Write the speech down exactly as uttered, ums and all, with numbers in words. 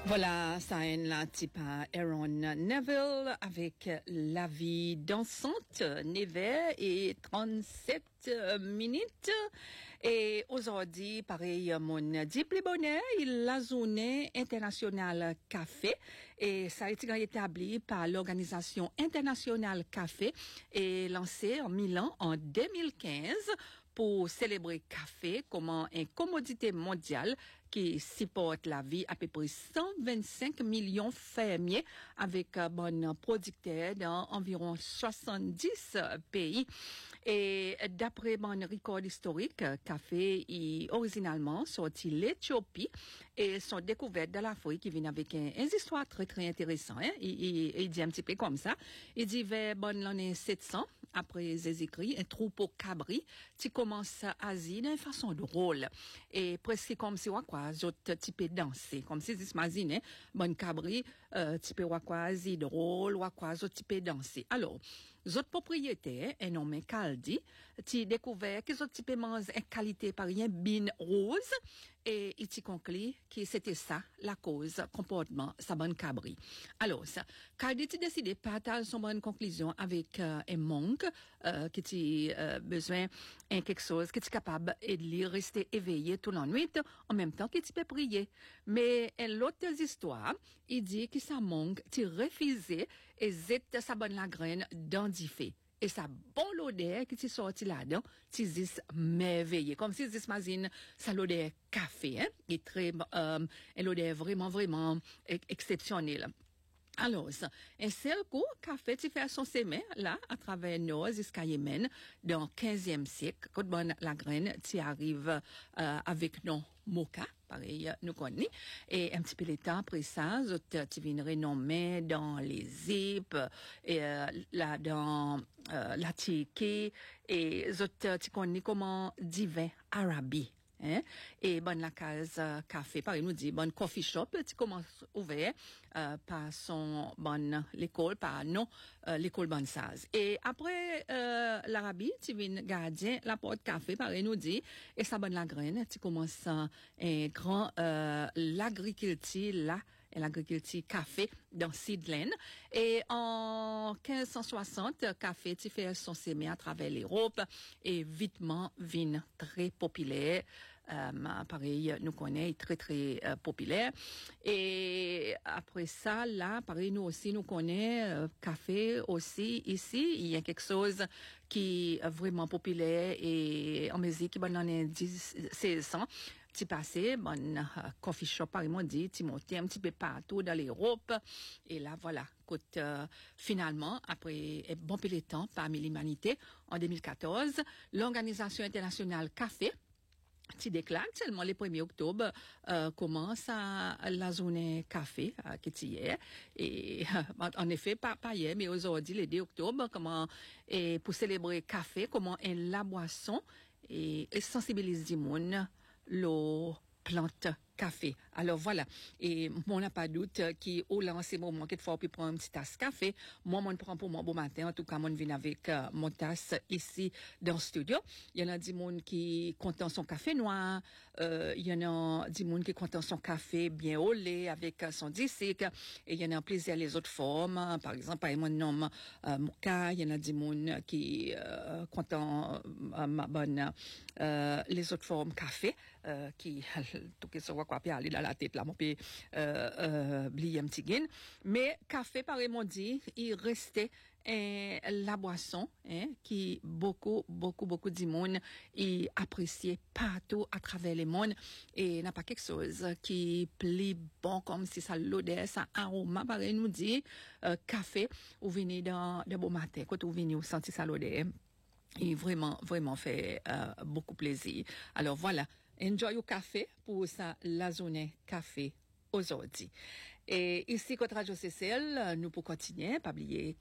Voilà, ça est là, type Aaron Neville avec La vie dansante, neuf heures et trente-sept minutes. Et aujourd'hui, pareil, mon dit plus bonheur, il la journée internationale café. Et ça a été établi par l'Organisation internationale café et lancé en Milan en deux mille quinze pour célébrer café comme une commodité mondiale qui supporte la vie à peu près cent vingt-cinq millions fermiers avec un bon producteur dans environ soixante-dix pays. Et d'après mon record historique, café est originalement sorti l'Éthiopie et son découverte de l'Afrique qui vient avec un, une histoire très très intéressante. Hein? Il, il, il dit un petit peu comme ça. Il dit vers bonne l'année sept cents après Jésus-Christ, un troupeau cabri qui commence à Asie d'une façon drôle et presque comme si on quoi autres type danser comme si s'imagine bonne cabri euh, type ou quoi Asie drôle ou quoi autres type danser. Alors autres propriétaires un nommé Caldi qui découvert que autres type mange une qualité par rien bin rose et il t'y conclut que c'était ça la cause comportement sa bonne cabri. Alors ça Caldi a décidé de partager son bonne conclusion avec euh, un monk euh, qui a euh, besoin de quelque chose qui est capable de lui rester éveillé toute la nuit en même temps qu'il peut prier. Mais l'autre histoire, il dit que sa monk a refusé et zette sa bonne la graine dans du fait. Et sa bonne odeur qui est sorti là-dedans, tu dis merveilleux. Comme si tu imagines ça l'odeur café, hein, qui est très, euh, l'odeur vraiment, vraiment exceptionnelle. Alors, un seul coup, café, tu fais son sémin, là, à travers Nord jusqu'à Yémen, dans quinzième siècle, quand bon, la graine, tu arrives, euh, avec nos mocha, pareil, nous connaissons, et un petit peu de temps après ça, tu viens renommer dans les zips, et, euh, là, dans, euh, la Tchéquie, et, tu connais comment divin Arabie. Hein? Et bonne la case euh, café, pareil nous dit bonne coffee shop, tu commences ouvert euh, par son bonne l'école, par non euh, l'école bonne saz. Et après euh, l'Arabie, tu viens gardien la porte café, pareil nous dit, et ça bonne la graine, tu commences euh, un grand euh, l'agriculture là. Et l'agriculture café dans Sidlen. Et en quinze cent soixante, café, tu fais son sémé à travers l'Europe et vitement vin très populaire. Euh, pareil, nous connaissons très très euh, populaire. Et après ça, là, pareil, nous aussi, nous connaissons euh, café aussi ici. Il y a quelque chose qui est vraiment populaire et en musique, qui dans les dix, seize ans. Tu passé, bon, uh, coffee shop, par exemple, dit, tu montes un petit peu partout dans l'Europe. Et là, voilà. Écoute, euh, finalement, après un bon peu de temps parmi l'humanité, en deux mille quatorze, l'Organisation internationale café, tu déclares seulement le premier octobre, euh, commence à, la journée café, euh, qui est hier. Et, euh, en effet, pas, pas hier, mais aujourd'hui, le deux octobre, comment, et pour célébrer café, comment est la boisson, et, et sensibilise du monde, l'eau, plante, café. Alors voilà. Et moi, on n'a pas de doute qui, au là, en ces moments, quelquefois, on peut prendre une petite tasse café. Moi, moi, je prends pour mon beau matin. En tout cas, moi, je viens avec euh, mon tasse ici dans le studio. Il y en a des monde qui content son café noir. Euh, il y en a des monde qui content son café bien au lait avec euh, son disic. Et il y en a plaisir les autres formes. Par exemple, par mon nom, euh, mocha. Il y en a des monde qui, euh, content, euh, ma bonne, euh, les autres formes café, euh, qui, tout que ça quoi puis aller dans la tête là mon peut euh euh oublier un petit gain mais café pareillement dit il restait eh, la boisson hein, qui beaucoup beaucoup beaucoup du monde et apprécié partout à travers le monde et n'a pas quelque chose qui plaît bon comme si ça l'odeur ça aroma pareil nous dit euh, café ou venez dans de bon matin quand vous venez vous sentez ça l'odeur et vraiment vraiment fait euh, beaucoup plaisir. Alors voilà, enjoy au café pour ça la journée café aujourd'hui. Et ici contre Radio C C L, nous pour continuer, pas oublier